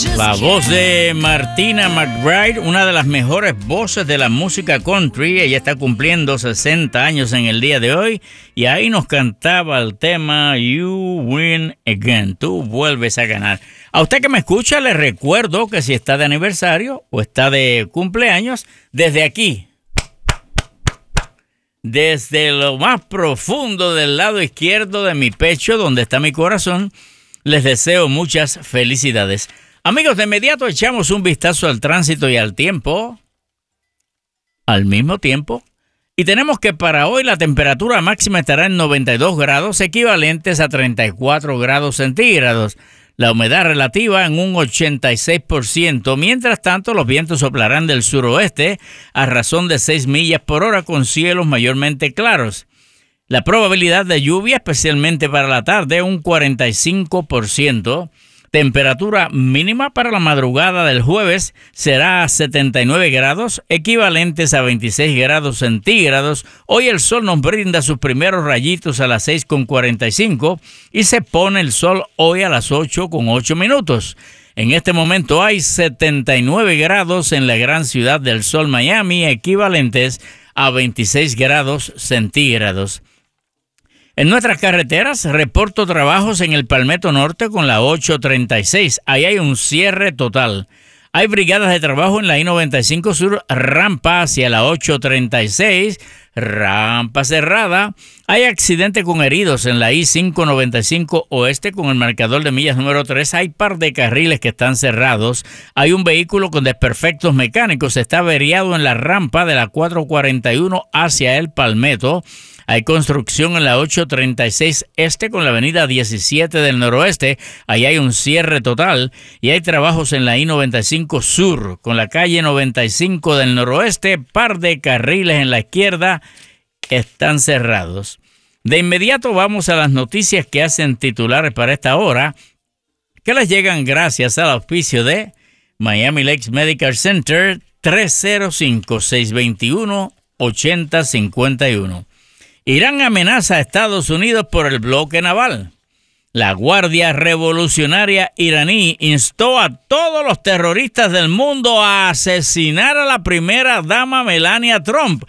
La voz de Martina McBride, una de las mejores voces de la música country. Ella está cumpliendo 60 años en el día de hoy y ahí nos cantaba el tema You Win Again, tú vuelves a ganar. A usted que me escucha le recuerdo que si está de aniversario o está de cumpleaños, desde aquí, desde lo más profundo del lado izquierdo de mi pecho, donde está mi corazón, les deseo muchas felicidades. Amigos, de inmediato echamos un vistazo al tránsito y al tiempo, al mismo tiempo, y tenemos que para hoy la temperatura máxima estará en 92 grados, equivalentes a 34 grados centígrados. La humedad relativa en un 86%. Mientras tanto, los vientos soplarán del suroeste a razón de 6 millas por hora con cielos mayormente claros. La probabilidad de lluvia, especialmente para la tarde, un 45%. Temperatura mínima para la madrugada del jueves será 79 grados, equivalentes a 26 grados centígrados. Hoy el sol nos brinda sus primeros rayitos a las 6:45 y se pone el sol hoy a las 8:08. En este momento hay 79 grados en la gran ciudad del sol Miami, equivalentes a 26 grados centígrados. En nuestras carreteras, reporto trabajos en el Palmetto Norte con la 836. Ahí hay un cierre total. Hay brigadas de trabajo en la I-95 Sur, rampa hacia la 836, rampa cerrada. Hay accidente con heridos en la I-595 Oeste con el marcador de millas número 3. Hay par de carriles que están cerrados. Hay un vehículo con desperfectos mecánicos. Está averiado en la rampa de la 441 hacia el Palmetto. Hay construcción en la 836 Este con la avenida 17 del Noroeste. Ahí hay un cierre total. Y hay trabajos en la I-95 Sur con la calle 95 del Noroeste. Par de carriles en la izquierda están cerrados. De inmediato vamos a las noticias que hacen titulares para esta hora, que les llegan gracias al auspicio de Miami Lakes Medical Center, 305-621-8051. Irán amenaza a Estados Unidos por el bloque naval. La Guardia Revolucionaria iraní instó a todos los terroristas del mundo a asesinar a la primera dama Melania Trump.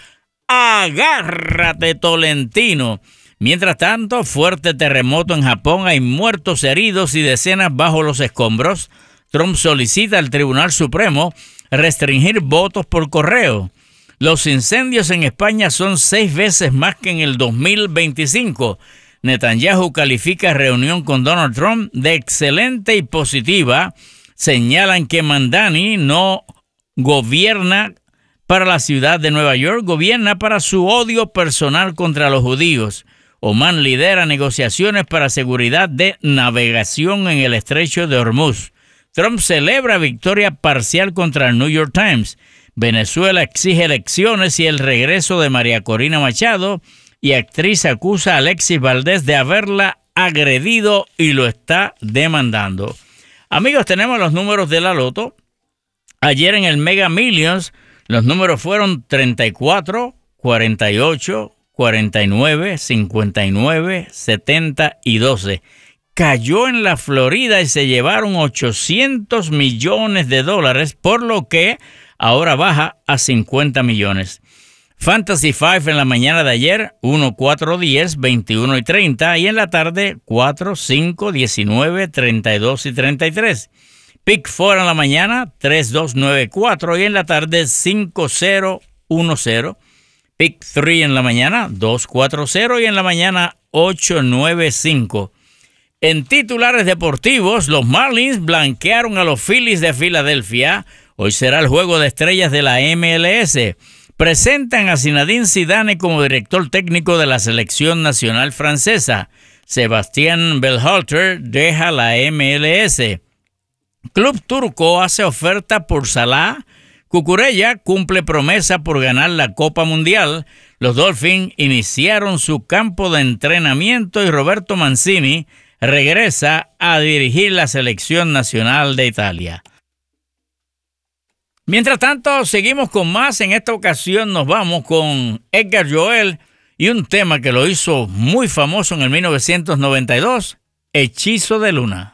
¡Agárrate, Tolentino! Mientras tanto, fuerte terremoto en Japón, hay muertos, heridos y decenas bajo los escombros. Trump solicita al Tribunal Supremo restringir votos por correo. Los incendios en España son 6 veces más que en el 2025. Netanyahu califica reunión con Donald Trump de excelente y positiva. Señalan que Mandani no gobierna para la ciudad de Nueva York, gobierna para su odio personal contra los judíos. Omán lidera negociaciones para seguridad de navegación en el estrecho de Hormuz. Trump celebra victoria parcial contra el New York Times. Venezuela exige elecciones y el regreso de María Corina Machado, y actriz acusa a Alexis Valdés de haberla agredido y lo está demandando. Amigos, tenemos los números de la loto. Ayer en el Mega Millions los números fueron 34, 48, 49, 59, 70 y 12. Cayó en la Florida y se llevaron $800 millones, por lo que ahora baja a 50 millones. Fantasy 5 en la mañana de ayer, 1, 4, 10, 21 y 30. Y en la tarde, 4, 5, 19, 32 y 33. Pick 4 en la mañana, 3, 2, 9, 4. Y en la tarde, 5, 0, 1, 0. Pick 3 en la mañana, 2, 4, 0. Y en la mañana, 8, 9, 5. En titulares deportivos, los Marlins blanquearon a los Phillies de Filadelfia. Hoy será el juego de estrellas de la MLS. Presentan a Zinedine Zidane como director técnico de la selección nacional francesa. Sebastián Berhalter deja la MLS. Club turco hace oferta por Salah. Cucurella cumple promesa por ganar la Copa Mundial. Los Dolphins iniciaron su campo de entrenamiento y Roberto Mancini regresa a dirigir la selección nacional de Italia. Mientras tanto, seguimos con más. En esta ocasión nos vamos con Edgar Joel y un tema que lo hizo muy famoso en el 1992, Hechizo de Luna.